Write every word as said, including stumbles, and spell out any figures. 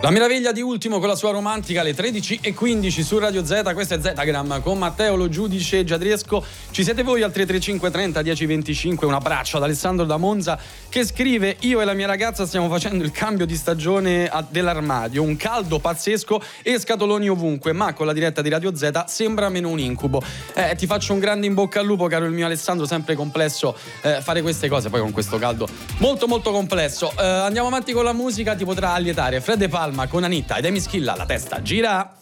La meraviglia di Ultimo con la sua romantica alle tredici e quindici su Radio Z. Questo è Zetagram con Matteo Lo Giudice Giadriesco. Ci siete voi al tre tre cinque trenta dieci venticinque. Un abbraccio ad Alessandro da Monza che scrive: io e la mia ragazza stiamo facendo il cambio di stagione dell'armadio, un caldo pazzesco e scatoloni ovunque, ma con la diretta di Radio Z sembra meno un incubo. Eh, ti faccio un grande in bocca al lupo, caro il mio Alessandro, sempre complesso eh, fare queste cose, poi con questo caldo molto molto complesso. Eh, andiamo avanti con la musica, ti potrà allietare Fred De Palma con Anitta ed Emi Schilla, La testa gira.